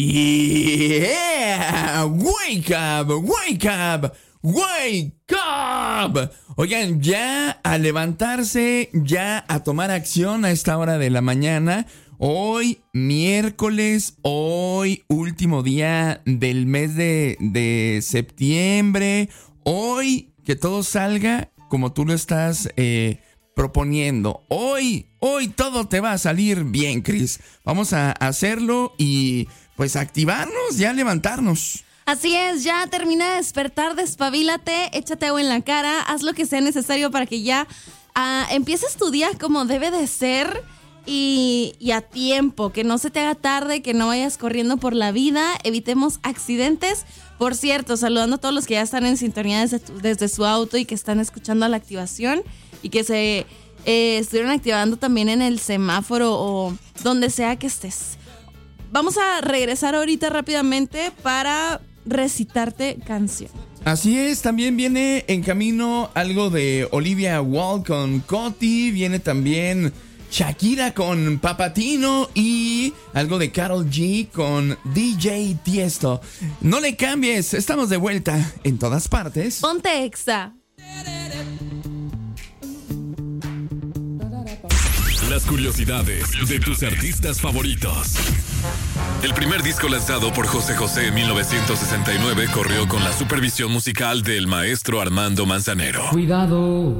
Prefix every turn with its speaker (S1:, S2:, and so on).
S1: Yeah, wake up, wake up, wake up. Oigan, ya a levantarse, ya a tomar acción a esta hora de la mañana. Hoy miércoles, hoy último día del mes de septiembre. Hoy que todo salga como tú lo estás proponiendo. Hoy todo te va a salir bien, Cris. Vamos a hacerlo y pues activarnos, ya levantarnos.
S2: Así es, ya termina de despertar, despabilate, échate agua en la cara, haz lo que sea necesario para que ya empieces tu día como debe de ser y a tiempo, que no se te haga tarde, que no vayas corriendo por la vida, evitemos accidentes. Por cierto, saludando a todos los que ya están en sintonía desde su auto y que están escuchando la activación y que se estuvieron activando también en el semáforo o donde sea que estés. Vamos a regresar ahorita rápidamente para recitarte canción.
S1: Así es, también viene en camino algo de Olivia Wilde con Coti, viene también Shakira con Papatino y algo de Karol G con DJ Tiesto. No le cambies, estamos de vuelta en todas partes.
S2: Ponte Exa.
S3: Las curiosidades de tus artistas favoritos. El primer disco lanzado por José José en 1969 corrió con la supervisión musical del maestro Armando Manzanero.
S4: Cuidado,